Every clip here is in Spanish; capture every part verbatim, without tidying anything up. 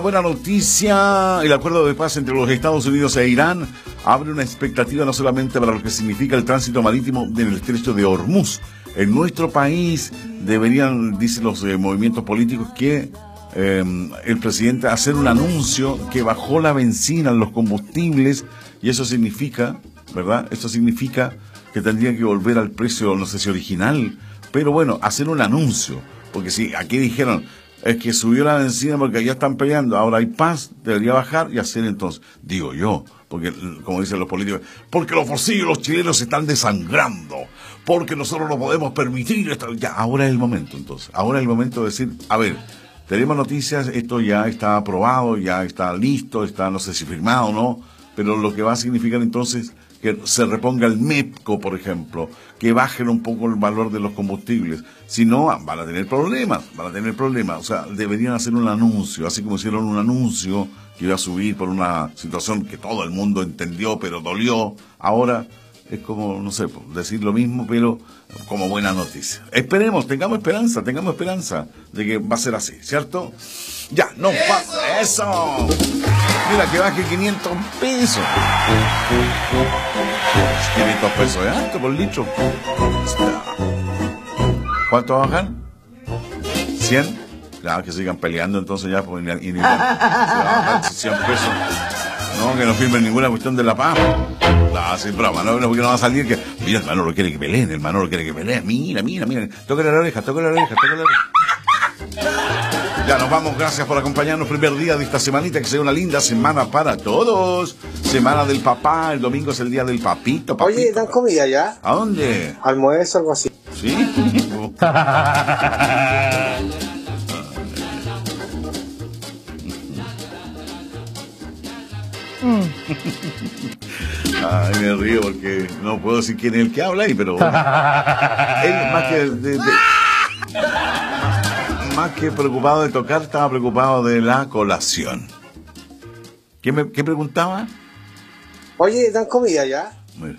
Buena noticia, el acuerdo de paz entre los Estados Unidos e Irán abre una expectativa no solamente para lo que significa el tránsito marítimo en el estrecho de Hormuz. En nuestro país deberían, dicen los eh, movimientos políticos, que eh, el presidente hacer un anuncio que bajó la benzina en los combustibles, y eso significa, ¿verdad? Eso significa que tendría que volver al precio, no sé si original, pero bueno, hacer un anuncio, porque si aquí dijeron es que subió la benzina porque allá están peleando, ahora hay paz, debería bajar y hacer entonces, digo yo, porque como dicen los políticos, porque los bolsillos de los chilenos se están desangrando, porque nosotros no podemos permitir esto. Ya, ahora es el momento entonces, ahora es el momento de decir, a ver, tenemos noticias, esto ya está aprobado, ya está listo, está no sé si firmado o no, pero lo que va a significar entonces que se reponga el MEPCO, por ejemplo, que bajen un poco el valor de los combustibles. Si no, van a tener problemas, van a tener problemas. O sea, deberían hacer un anuncio, así como hicieron un anuncio que iba a subir por una situación que todo el mundo entendió, pero dolió. Ahora es como, no sé, decir lo mismo, pero como buena noticia. Esperemos, tengamos esperanza, tengamos esperanza de que va a ser así, ¿cierto? Ya, no pasa eso. Mira, que baje quinientos pesos. quinientos pesos es alto por litro. ¿Cuánto bajan? ¿cien? Claro, que sigan peleando entonces ya, pues, y, y, y, bajar cien pesos. No, que no firmen ninguna cuestión de la paz. No, sin broma, no, porque no va a salir que... Mira, el Manolo quiere que peleen, el Manolo quiere que peleen. Mira, mira, mira. Tócale la oreja, tócale la oreja, tócale la oreja. Ya nos vamos, gracias por acompañarnos primer día de esta semanita, que sea una linda semana para todos. Semana del papá, el domingo es el día del papito, papito. Oye, ¿dan comida ya? ¿A dónde? Almuerzo, algo así. ¿Sí? Ay, me río porque no puedo decir quién es el que habla ahí, pero... Él más que... De, de, más que preocupado de tocar, estaba preocupado de la colación. ¿Qué me qué preguntaba? Oye, ¿dan comida ya? Mira.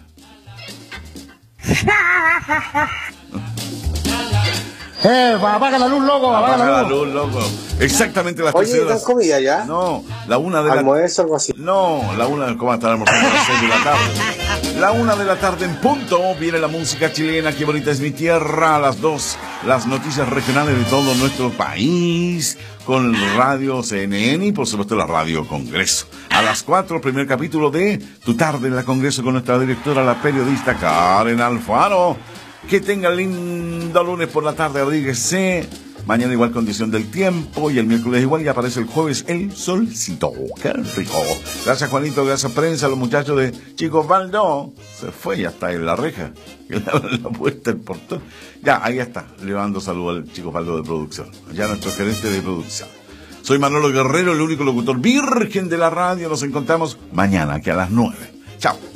Eh, apaga la luz, loco, apaga, apaga la luz. luz, loco. Exactamente las Oye, tres ¿dan horas. comida ya? No, la una de la... Almuerzo, algo así. No, la una... ¿Cómo va a estar almorzando a las seis de la tarde? La una de la tarde en punto, viene la música chilena, qué bonita es mi tierra. A las dos, las noticias regionales de todo nuestro país, con Radio C N N y por supuesto la Radio Congreso. A las cuatro, primer capítulo de Tu Tarde en la Congreso con nuestra directora, la periodista Karen Alfaro. Que tengan lindo lunes por la tarde, abríguese. Mañana igual condición del tiempo y el miércoles igual, y aparece el jueves el solcito. ¡Qué rico! Gracias, Juanito, gracias, prensa, los muchachos de Chico Baldo. Se fue, ya está en la reja, que le abren la puerta, el portón. Ya, ahí está, le mando saludo al Chico Baldo de producción, ya nuestro gerente de producción. Soy Manolo Guerrero, el único locutor virgen de la radio. Nos encontramos mañana, que a las nueve. Chao.